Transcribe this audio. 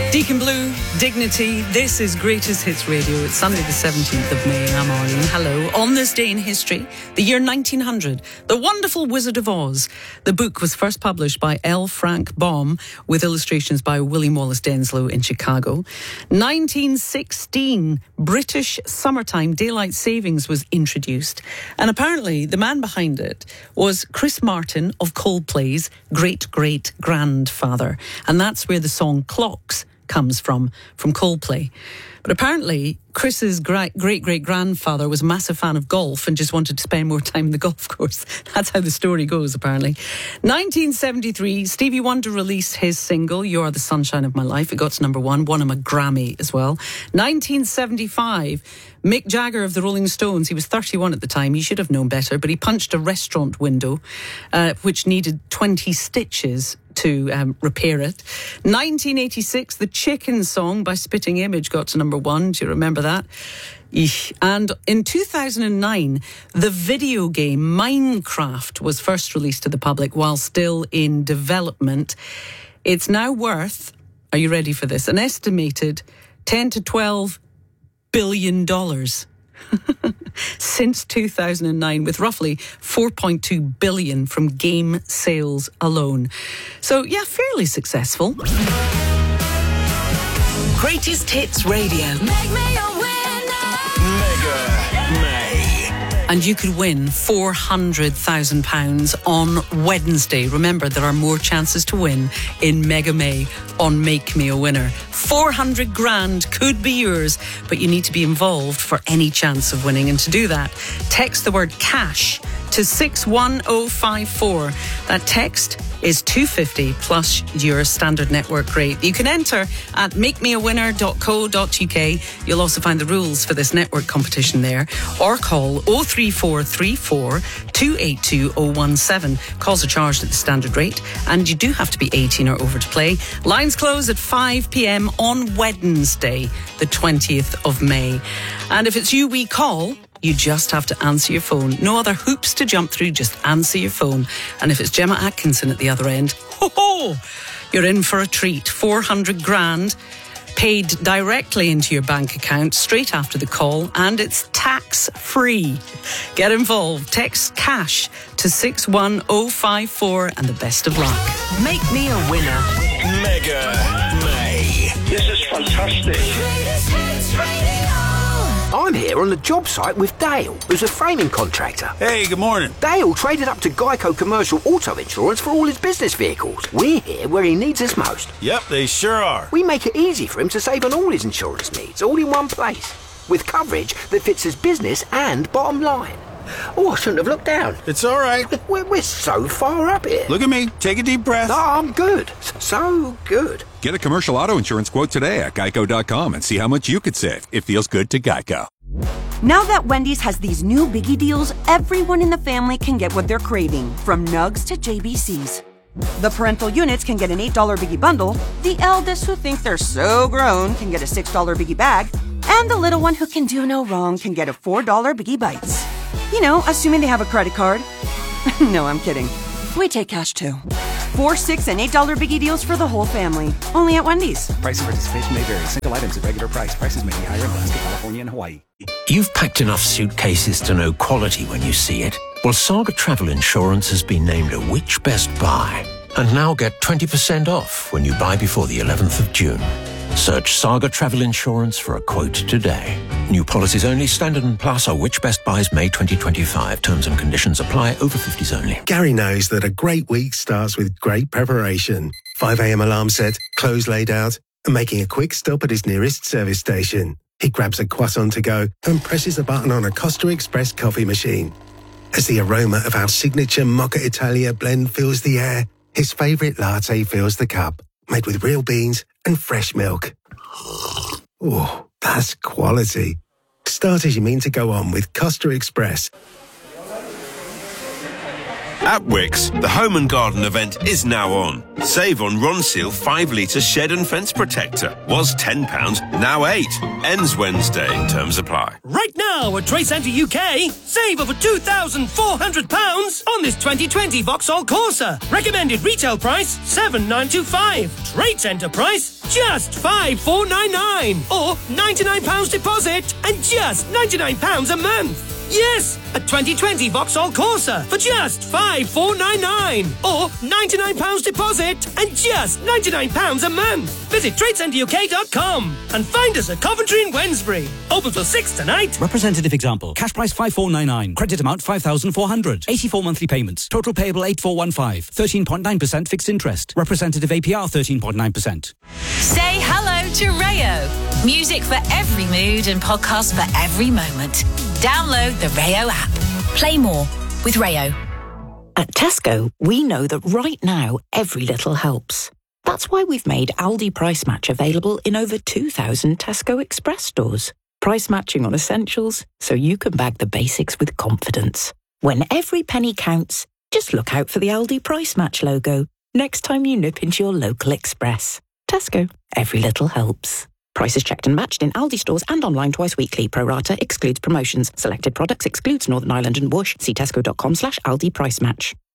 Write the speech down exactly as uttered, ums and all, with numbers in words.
Deacon Blue, Dignity. This is Greatest Hits Radio. It's Sunday the seventeenth of May. I'm Arlene. Hello. On this day in history, the year nineteen hundred, The Wonderful Wizard of Oz. The book was first published by L. Frank Baum with illustrations by William Wallace Denslow in Chicago. nineteen sixteen, British summertime daylight savings was introduced. And apparently the man behind it was Chris Martin of Coldplay's great-great-grandfather. And that's where the song Clocks comes from, from Coldplay. But apparently, Chris's great-great-grandfather was a massive fan of golf and just wanted to spend more time in the golf course. That's how the story goes, apparently. nineteen seventy-three, Stevie Wonder released his single, You Are the Sunshine of My Life. It got to number one, won him a Grammy as well. nineteen seventy-five, Mick Jagger of the Rolling Stones, he was thirty-one at the time, he should have known better, but he punched a restaurant window, uh, which needed twenty stitches to um, repair it. nineteen eighty-six, The Chicken Song by Spitting Image got to number one. Do you remember that? Eesh. And in two thousand nine, the video game Minecraft was first released to the public while still in development. It's now worth, are you ready for this, an estimated ten to twelve billion dollars. Since two thousand nine, with roughly four point two billion from game sales alone. So, yeah, fairly successful. Greatest Hits Radio. Make me a winner. Mega May. And you could win four hundred thousand pounds on Wednesday. Remember, there are more chances to win in Mega May on Make Me a Winner. four hundred grand could be yours, but you need to be involved for any chance of winning. And to do that, text the word cash to six one oh five four. That text is two hundred fifty plus your standard network rate. You can enter at make me a winner dot co dot uk. You'll also find the rules for this network competition there, or call oh three four three four two eight two oh one seven. Calls are charged at the standard rate, and you do have to be eighteen or over to play. Lines close at five p.m. on Wednesday, the twentieth of May. And if it's you we call, you just have to answer your phone. No other hoops to jump through, just answer your phone. And if it's Gemma Atkinson at the other end, ho ho, you're in for a treat. four hundred grand paid directly into your bank account straight after the call, and it's tax-free. Get involved. Text CASH to six one oh five four, and the best of luck. Make me a winner. Mega May. This is fantastic. Greatest Hits Radio. I'm here on the job site with Dale, who's a framing contractor. Hey, good morning. Dale traded up to Geico Commercial Auto Insurance for all his business vehicles. We're here where he needs us most. Yep, they sure are. We make it easy for him to save on all his insurance needs, all in one place, with coverage that fits his business and bottom line. Oh, I shouldn't have looked down. It's all right. We're, we're so far up here. Look at me. Take a deep breath. No, I'm good. So good. Get a commercial auto insurance quote today at geico dot com and see how much you could save. It feels good to Geico. Now that Wendy's has these new biggie deals, everyone in the family can get what they're craving, from nugs to J B Cs. The parental units can get an eight dollar biggie bundle, the eldest who think they're so grown can get a six dollar biggie bag, and the little one who can do no wrong can get a four dollar biggie bites. You know, assuming they have a credit card. No, I'm kidding. We take cash too. Four, six, and eight dollar biggie deals for the whole family. Only at Wendy's. Price and participation may vary. Single items at regular price. Prices may be higher in Alaska, California, and Hawaii. You've packed enough suitcases to know quality when you see it. Well, Saga Travel Insurance has been named a Which Best Buy. And now get twenty percent off when you buy before the eleventh of June. Search Saga Travel Insurance for a quote today. New policies only. Standard and Plus are Which Best Buys May twenty twenty-five. Terms and conditions apply. Over fifties only. Gary knows that a great week starts with great preparation. five a.m. alarm set, clothes laid out, and making a quick stop at his nearest service station. He grabs a croissant to go and presses a button on a Costa Express coffee machine. As the aroma of our signature Mocha Italia blend fills the air, his favourite latte fills the cup, made with real beans and fresh milk. Oh, that's quality. Start as you mean to go on with Costa Express. At Wickes, the Home and Garden event is now on. Save on Ronseal five litre shed and fence protector. Was ten pounds, now eight. Ends Wednesday. Terms apply. Right now at Trade Centre U K, save over two thousand four hundred pounds on this twenty twenty Vauxhall Corsa. Recommended retail price seven thousand nine hundred twenty-five. Trade Centre price just five thousand four hundred ninety-nine. Or ninety-nine pounds deposit and just ninety-nine pounds a month. Yes, a twenty twenty Vauxhall Corsa for just five thousand four hundred ninety-nine. Or ninety-nine pounds deposit and just ninety-nine pounds a month. Visit trade centre U K dot com and find us at Coventry and Wednesbury. Open till six tonight. Representative example. Cash price five thousand four hundred ninety-nine. Credit amount five thousand four hundred. eighty-four monthly payments. Total payable eight thousand four hundred fifteen. thirteen point nine percent fixed interest. Representative A P R thirteen point nine percent. Say hello to Rayo. Music for every mood and podcasts for every moment. Download the Rayo app. Play more with Rayo. At Tesco, we know that right now, every little helps. That's why we've made Aldi Price Match available in over two thousand Tesco Express stores. Price matching on essentials, so you can bag the basics with confidence. When every penny counts, just look out for the Aldi Price Match logo next time you nip into your local Express. Tesco, every little helps. Prices checked and matched in Aldi stores and online twice weekly. Pro rata excludes promotions. Selected products excludes Northern Ireland and Bush. See tesco dot com slash Aldi Price Match.